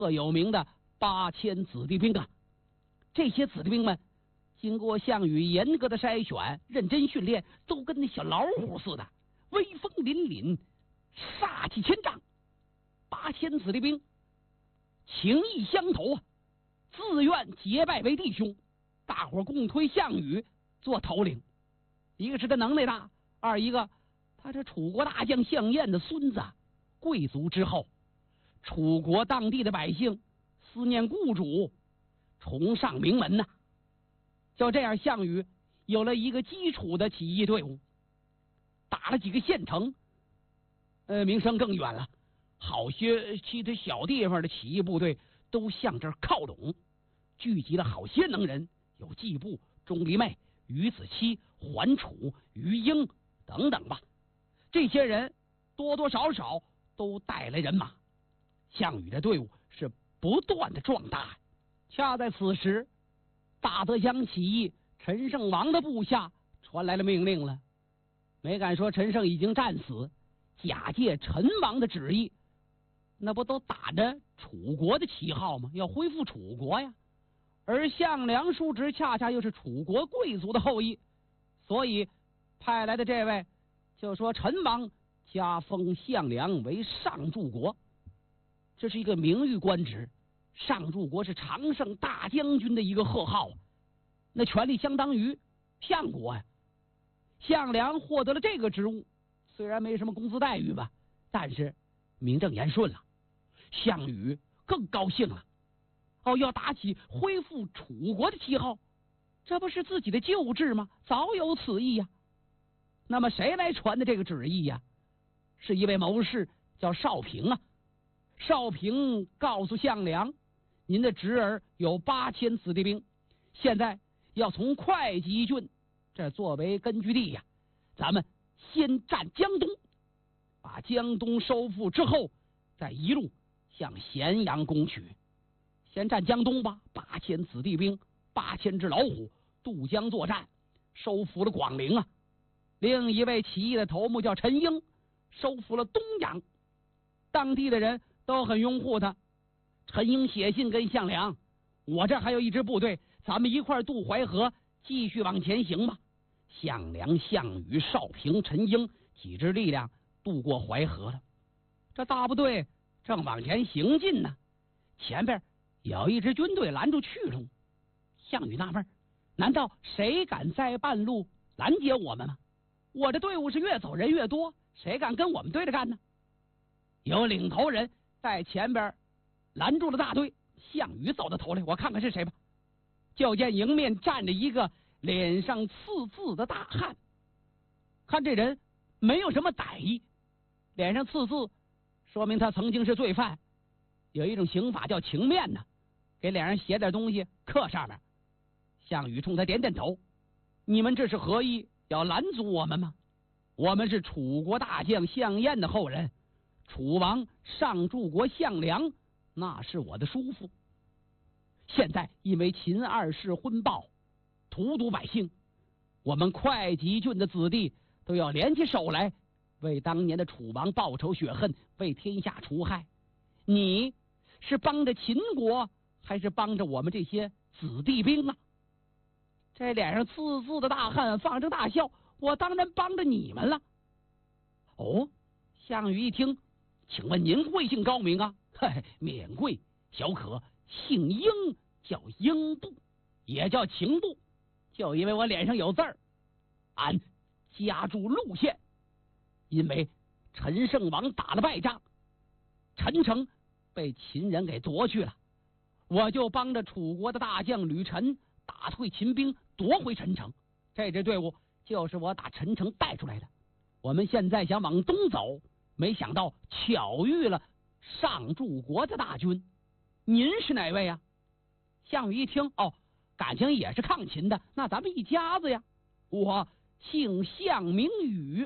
特有名的8000子弟兵啊。这些子弟兵们经过项羽严格的筛选、认真训练，都跟那小老虎似的，威风凛凛，杀气千丈。8000子弟兵情义相投啊，自愿结拜为弟兄，大伙共推项羽做头领。一个是他能耐大，二一个他这楚国大将项燕的孙子，贵族之后，楚国当地的百姓思念故主，崇尚名门呐。就这样，项羽有了一个基础的起义队伍，打了几个县城，名声更远了。好些其他小地方的起义部队都向这儿靠拢，聚集了好些能人，有季布、钟离昧、于子期、桓楚、于英等等吧。这些人多多少少都带来人马，项羽的队伍是不断的壮大。恰在此时，大泽乡起义陈胜王的部下传来了命令了，没敢说陈胜已经战死，假借陈王的旨意，那不都打着楚国的旗号吗？要恢复楚国呀。而项梁叔侄恰恰又是楚国贵族的后裔，所以派来的这位就说陈王加封项梁为上柱国，这是一个名誉官职。上柱国是常胜大将军的一个贺号，那权力相当于相国呀。项梁获得了这个职务，虽然没什么工资待遇吧，但是名正言顺了。项羽更高兴了，要打起恢复楚国的旗号，这不是自己的旧制吗？早有此意呀。那么谁来传的这个旨意呀？是一位谋士，叫邵平啊。邵平告诉项梁，您的侄儿有8000子弟兵，现在要从会稽郡这作为根据地呀，咱们先占江东，把江东收复之后，再一路向咸阳攻取。先占江东吧，8000子弟兵，8000只老虎渡江作战，收复了广陵啊。另一位起义的头目叫陈英，收复了东阳，当地的人都很拥护他。陈英写信跟项梁，我这还有一支部队，咱们一块渡淮河，继续往前行吧。项梁、项羽、邵平、陈英几支力量渡过淮河了，这大部队正往前行进呢，前边有一支军队拦住去路。项羽纳闷，难道谁敢在半路拦截我们吗？我这队伍是越走人越多，谁敢跟我们对着干呢？有领头人在前边拦住了大队，项羽走到头来，我看看是谁吧。就见迎面站着一个脸上刺字的大汉，看这人没有什么歹意，脸上刺字说明他曾经是罪犯，有一种刑法叫情面呢，给脸上写点东西刻上面。项羽冲他点点头，你们这是何意？要拦阻我们吗？我们是楚国大将项燕的后人，楚王上柱国项梁那是我的叔父，现在因为秦二世昏暴荼毒百姓，我们会稽郡的子弟都要联起手来为当年的楚王报仇雪恨，为天下除害。你是帮着秦国还是帮着我们这些子弟兵啊？这脸上刺字的大汉放声大笑，我当然帮着你们了。哦，项羽一听，请问您贵姓高明啊？嘿，免贵，小可姓英，叫英布，也叫秦布，就因为我脸上有字儿。俺家住陆县，因为陈胜王打了败仗，陈城被秦人给夺去了，我就帮着楚国的大将吕臣打退秦兵，夺回陈城。这支队伍就是我打陈城带出来的。我们现在想往东走，没想到巧遇了上柱国的大军。您是哪位呀？项羽一听，感情也是抗秦的，那咱们一家子呀。我姓项名羽。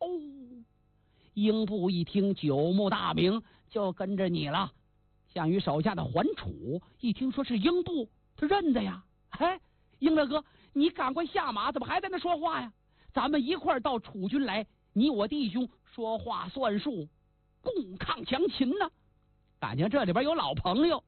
英布一听九牧大名，就跟着你了。项羽手下的桓楚一听说是英布，他认得呀。英大哥，你赶快下马，怎么还在那说话呀？咱们一块儿到楚军来，你我弟兄说话算数，共抗强秦呢。 感情这里边有老朋友。